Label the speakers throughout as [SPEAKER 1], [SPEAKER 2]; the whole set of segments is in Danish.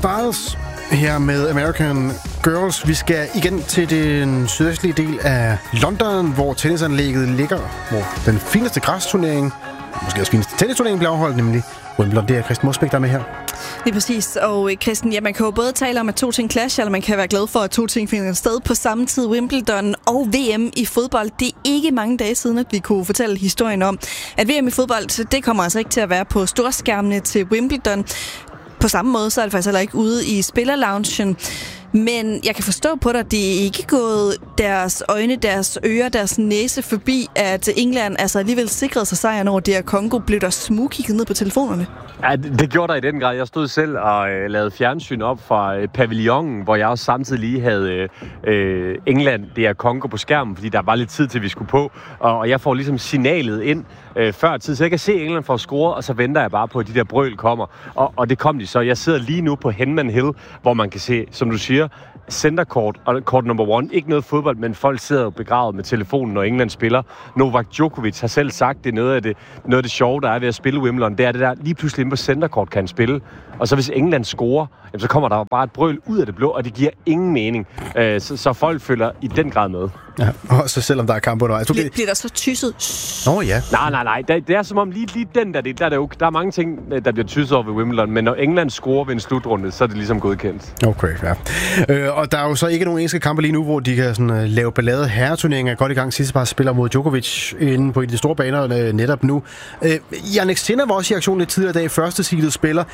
[SPEAKER 1] Styles her med American Girls. Vi skal igen til den sydøstlige del af London, hvor tennisanlægget ligger, hvor den fineste græsturnering, måske også fineste tennisturnering, bliver afholdt, nemlig Wimbledon. Det er Kristen Mosbæk, der er med her.
[SPEAKER 2] Lige præcis. Og Kristen, ja, man kan jo både tale om, at to ting clash, eller man kan være glad for, at to ting finder sted på samme tid. Wimbledon og VM i fodbold. Det er ikke mange dage siden, at vi kunne fortælle historien om, at VM i fodbold, det kommer altså ikke til at være på storskærmene til Wimbledon. På samme måde, så er det faktisk heller ikke ude i spillerloungen. Men jeg kan forstå på dig, at det er ikke gået deres øjne, deres ører, deres næse forbi, at England altså alligevel sikrede sig sejren over DR Congo. Blev der smugkigget ned på telefonerne?
[SPEAKER 3] Ja, det gjorde der i den grad. Jeg stod selv og lavede fjernsyn op fra pavillonen, hvor jeg også samtidig lige havde England, DR Congo på skærmen, fordi der var lidt tid til, vi skulle på. Og jeg får ligesom signalet ind før tid, så jeg kan se England få scoret, og så venter jeg bare på, at de der brøl kommer. Og det kom de så. Jeg sidder lige nu på Henman Hill, hvor man kan se, som du siger, centercourt og court number 1. Ikke noget fodbold, men folk sidder jo begravet med telefonen, når England spiller. Novak Djokovic har selv sagt, det er noget af det sjove, der er ved at spille Wimbledon. Det er det der, lige pludselig inde på centercourt kan han spille. Og så hvis England scorer, så kommer der bare et brøl ud af det blå, og det giver ingen mening. Så folk følger i den grad med.
[SPEAKER 1] Ja, også selvom der er kamp undervejs.
[SPEAKER 2] Bliver der så tysset?
[SPEAKER 1] Nå ja.
[SPEAKER 3] Nej. Det er som om lige den der del, der er mange ting, der bliver tysset over ved Wimbledon, men når England scorer ved en slutrunde, så er det ligesom godkendt.
[SPEAKER 1] Okay, ja. Og der er jo så ikke nogen engelske kampe lige nu, hvor de kan sådan, lave ballade. Herreturneringen er godt i gang. Sidste par spiller mod Djokovic inde på de store baner netop nu. Jannik Sinner var også i aktion lidt tidligere i dag. Første seedet spiller.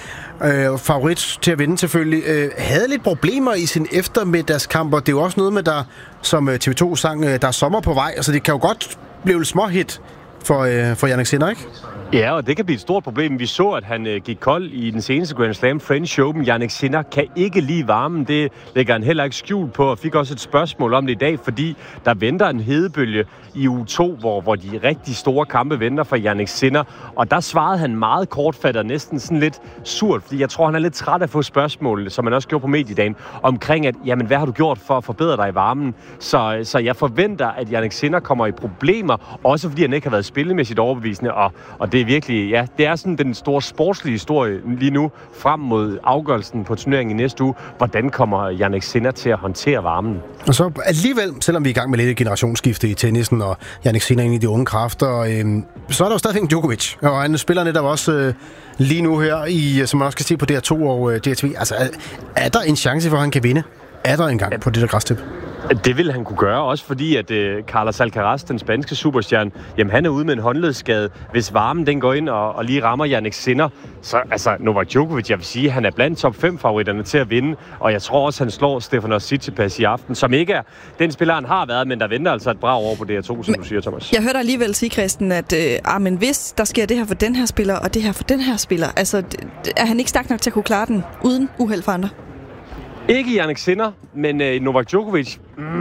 [SPEAKER 1] Favorit til at vinde selvfølgelig. Havde lidt problemer i sin eftermiddagskamper. Det er jo også noget med, der som TV2 sang, der er sommer på vej. Altså det kan jo godt blive et småhit for Jannik Sinner, ikke?
[SPEAKER 3] Ja, og det kan blive et stort problem. Vi så, at han gik kold i den seneste Grand Slam French Open. Jannik Sinner kan ikke lide varmen. Det lægger han heller ikke skjult på, og fik også et spørgsmål om det i dag, fordi der venter en hedebølge i uge 2, hvor de rigtig store kampe venter for Jannik Sinner. Og der svarede han meget kortfattet, næsten sådan lidt surt, fordi jeg tror, han er lidt træt af at få spørgsmål, som man også gjorde på mediedagen, omkring at, jamen, hvad har du gjort for at forbedre dig i varmen? Så jeg forventer, at Jannik Sinner kommer i problemer, også fordi han ikke har været spillemæssigt overbevisende, og det er virkelig, ja, det er sådan den store sportslige historie lige nu, frem mod afgørelsen på turneringen i næste uge. Hvordan kommer Jannik Sinner til at håndtere varmen?
[SPEAKER 1] Og så alligevel, selvom vi er i gang med lidt generationsskifte i tennisen, og Jannik Sinner ind i de unge kræfter, så er der jo stadigvæk Djokovic. Og han spiller netop også lige nu her, som man også kan se på DR2 og DRTV. Altså, er der en chance for, at han kan vinde? Er der engang på det der græstip?
[SPEAKER 3] Det vil han kunne gøre, også fordi at Carlos Alcaraz, den spanske superstjerne, jamen han er ude med en håndledsskade. Hvis varmen den går ind og lige rammer Jannik Sinner, så altså Novak Djokovic, jeg vil sige, han er blandt top 5 favoritterne til at vinde, og jeg tror også, han slår Stefanos Tsitsipas i aften, som ikke er den spiller, han har været, men der venter altså et brag over på DR2, som du siger, Thomas.
[SPEAKER 2] Jeg hørte alligevel sige, Kristen, at men hvis der sker det her for den her spiller, og det her for den her spiller, altså er han ikke stærk nok til at kunne klare den uden uheld for andre?
[SPEAKER 3] Ikke Jannik Sinner, men Novak Djokovic,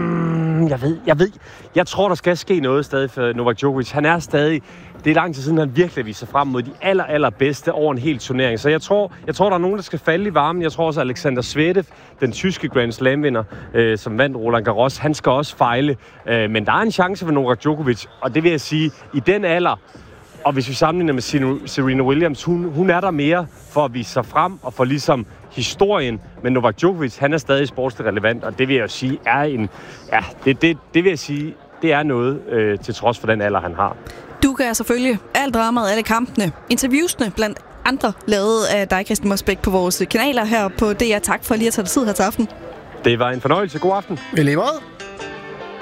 [SPEAKER 3] jeg tror, der skal ske noget stadig for Novak Djokovic. Han er stadig, det er lang tid siden, han virkelig viser frem mod de allerbedste over en hel turnering. Så jeg tror, der er nogen, der skal falde i varmen. Jeg tror også, Alexander Zverev, den tyske Grand Slam-vinder, som vandt Roland Garros, han skal også fejle. Men der er en chance for Novak Djokovic, og det vil jeg sige, i den alder, og hvis vi sammenligner med Serena Williams, hun er der mere for at vise sig frem og for ligesom historien, men Novak Djokovic, han er stadig sportsligt relevant, og det vil jeg jo sige er det vil jeg sige, det er noget til trods for den alder, han har.
[SPEAKER 2] Du kan selvfølgelig alt dramaet, alle kampene, interviewsene blandt andre lavet af dig, Kristen Mosbæk, på vores kanaler her på DR. Tak for lige at tage dig tid her til aften.
[SPEAKER 3] Det var en fornøjelse. God aften.
[SPEAKER 1] I lige måde.